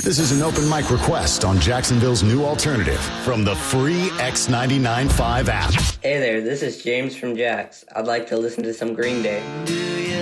This is an open mic request on Jacksonville's new alternative from the free X99.5 app. Hey there, this is James from Jax. I'd like to listen to some Green Day.